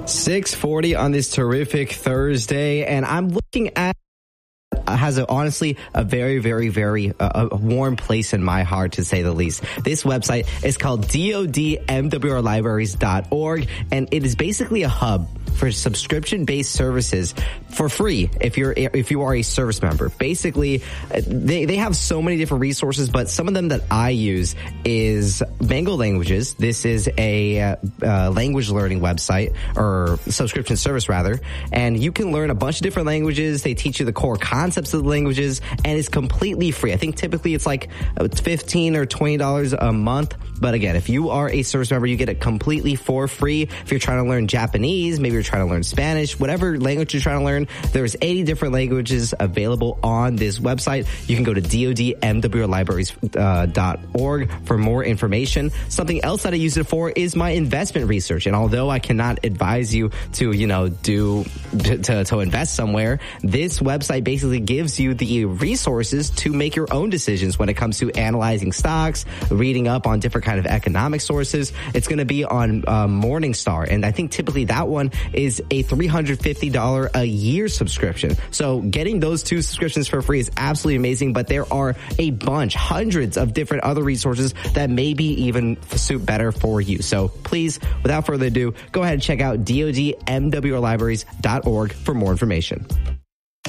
6:40 on this terrific Thursday, and I'm looking at has honestly a very, very, very warm place in my heart, to say the least. This website is called dodmwrlibraries.org, and it is basically a hub for subscription-based services for free if you are a service member. Basically, they have so many different resources, but some of them that I use is Mango Languages. This is a language learning website, or subscription service rather, and you can learn a bunch of different languages. They teach you the core concepts of the languages, and it's completely free. I think typically it's like $15 or $20 a month, but again, if you are a service member, you get it completely for free. If you're trying to learn Japanese, maybe you're trying to learn Spanish, whatever language you're trying to learn, there's 80 different languages available on this website. You can go to dodmwrlibraries.org for more information. Something else that I use it for is my investment research. And although I cannot advise you to, to invest somewhere, this website basically gives you the resources to make your own decisions when it comes to analyzing stocks, reading up on different kind of economic sources. It's going to be on Morningstar, and I think typically that one is a $350 a year subscription. So getting those two subscriptions for free is absolutely amazing, but there are a bunch, hundreds of different other resources that maybe even suit better for you. So please, without further ado, go ahead and check out dodmwrlibraries.org for more information.